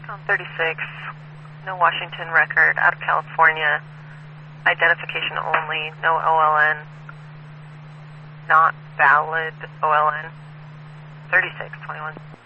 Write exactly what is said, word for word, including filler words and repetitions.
Recon thirty-six, no Washington record, out of California, identification only, no O L N, not valid O L N, thirty-six twenty-one.